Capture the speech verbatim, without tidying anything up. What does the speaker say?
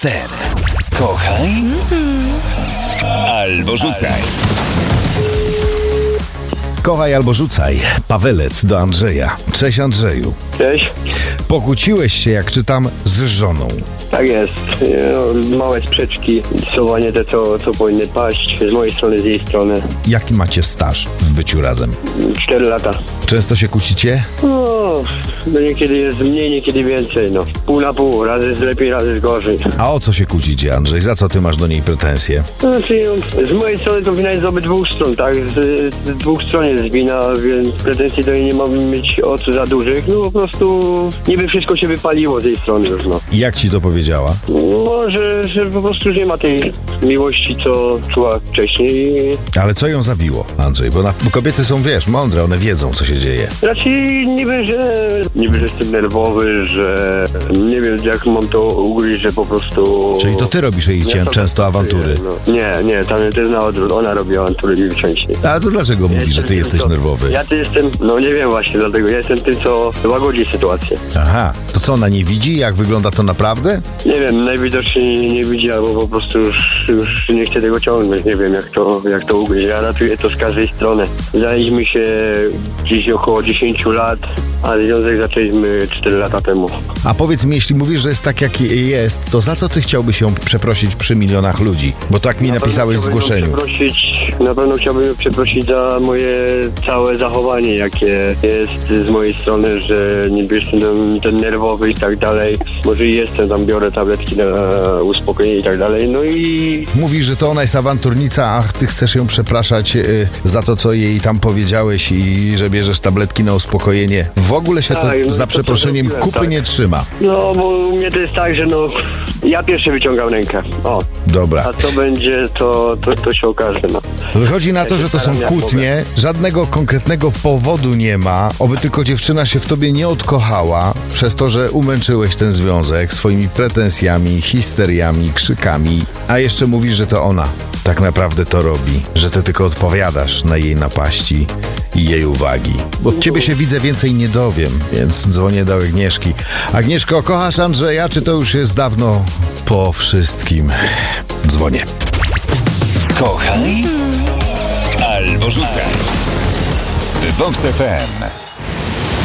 F M. Kochaj albo rzucaj. Kochaj albo rzucaj. Pawelec do Andrzeja. Cześć Andrzeju. Cześć. Pokłóciłeś się, jak czytam, z żoną. Tak jest. No, małe sprzeczki, słowa nie te, co, co powinny paść. Z mojej strony, z jej strony. Jaki macie staż w byciu razem? Cztery lata. Często się kłócicie? No, no niekiedy jest mniej, niekiedy więcej. No. Pół na pół. Raz jest lepiej, raz jest gorzej. A o co się kłócicie, Andrzej? Za co ty masz do niej pretensje? Znaczy, z mojej strony to wina jest z obydwu stron, tak? Z, z dwóch stron jest wina, więc pretensji do niej nie mam mieć o co za dużych. No po prostu niby wszystko się wypaliło z jej strony już, no. I jak ci to powiedziała? No, że, że po prostu nie ma tej miłości, co czuła wcześniej. Ale co ją zabiło, Andrzej? Bo, na, bo kobiety są, wiesz, mądre, one wiedzą, co się dzieje. Raczej niby, że niby, że jestem nerwowy, że nie wiem, jak mam to ugryźć, że po prostu... Czyli to ty robisz jej cię, często awantury? No. Nie, nie, tam to jest na odwrót. Ona robi awantury częściej. A to dlaczego Ja mówi, że ty jesteś to, nerwowy? Ja ty jestem, no nie wiem właśnie, dlatego ja jestem tym, co łagodzi sytuację. Aha, to co, ona nie widzi, jak wygląda to naprawdę? Nie wiem, najwidoczniej nie widzi, albo po prostu już, już nie chce tego ciągnąć. Nie wiem, jak to, jak to ugryźć. Ja ratuję to z każdej strony. Znaliśmy się gdzieś około dziesięć lat, a związek zaczęliśmy cztery lata temu. A powiedz mi, jeśli mówisz, że jest tak, jak jest, to za co ty chciałbyś ją przeprosić przy milionach ludzi? Bo tak mi Na napisałeś w pewno zgłoszeniu. chciałbym ją przeprosić, na pewno chciałbym ją przeprosić za moje całe zachowanie, jakie jest z mojej strony, że niby jestem ten nerwowy i tak dalej. Może i jestem, tam biorę tabletki na uspokojenie i tak dalej. No i... Mówisz, że to ona jest awanturnica, a ty chcesz ją przepraszać y, za to, co jej tam powiedziałeś i że bierzesz tabletki na uspokojenie. W ogóle się to, Tak, no za to, przeproszeniem, co kupy tak. nie trzyma. No, bo u mnie to jest tak, że no, ja pierwszy wyciągam rękę. O. Dobra. A co będzie, to, to, to się okaże, no. Wychodzi na to, że to są kłótnie, żadnego konkretnego powodu nie ma, oby tylko dziewczyna się w tobie nie odkochała, przez to, że umęczyłeś ten związek swoimi pretensjami, histeriami, krzykami, a jeszcze mówisz, że to ona tak naprawdę to robi, że ty tylko odpowiadasz na jej napaści i jej uwagi. Bo od ciebie się widzę więcej nie dowiem, więc dzwonię do Agnieszki. Agnieszko, kochasz Andrzeja, czy to już jest dawno po wszystkim? Dzwonię. Kochaj albo rzucaj. Box F M.